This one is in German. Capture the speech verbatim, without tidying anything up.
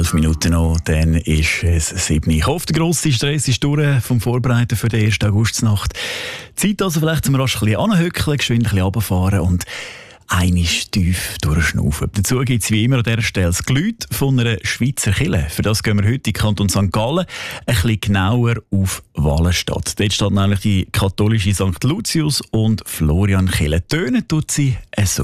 Elf Minuten noch, dann ist es sieben. Ich hoffe, der grosse Stress ist durch vom Vorbereiten für die erste Augustnacht. Zeit also vielleicht zum rasch ein bisschen anhöckeln, geschwind ein bisschen runterfahren und einmal tief durchschnaufen. Dazu gibt es wie immer an dieser Stelle das Geläut von einer Schweizer Kirche. Für das gehen wir heute in Kanton Sankt Gallen ein bisschen genauer auf Wallenstadt. Dort steht nämlich die katholische Sankt Lucius und Florian Kirche. Tönen tut sie so.